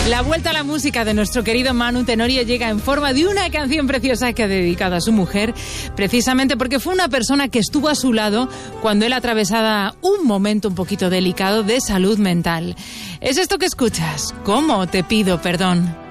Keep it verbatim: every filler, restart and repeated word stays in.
La vuelta a la música de nuestro querido Manu Tenorio llega en forma de una canción preciosa que ha dedicado a su mujer, precisamente porque fue una persona que estuvo a su lado cuando él atravesaba un momento un poquito delicado de salud mental. Es esto que escuchas, ¿Cómo te pido perdón?